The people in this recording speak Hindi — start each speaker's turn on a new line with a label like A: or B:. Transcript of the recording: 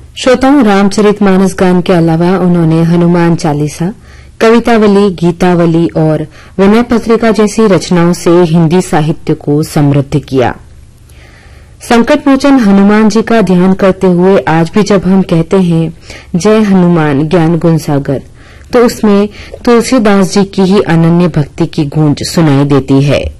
A: श्रोताओं, रामचरितमानस गान के अलावा उन्होंने हनुमान चालीसा, कवितावली, गीतावली और विनय पत्रिका जैसी रचनाओं से हिंदी साहित्य को समृद्ध किया। संकट मोचन हनुमान जी का ध्यान करते हुए आज भी जब हम कहते हैं जय हनुमान ज्ञान गुण सागर, तो उसमें तुलसीदास जी की ही अनन्य भक्ति की गूंज सुनाई देती है।